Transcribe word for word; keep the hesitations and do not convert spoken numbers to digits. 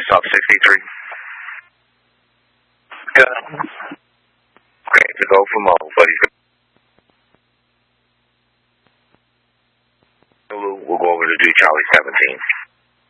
stop sixty-three. Good. Okay, to go for Mo, buddy. We'll go over to do Charlie seventeen.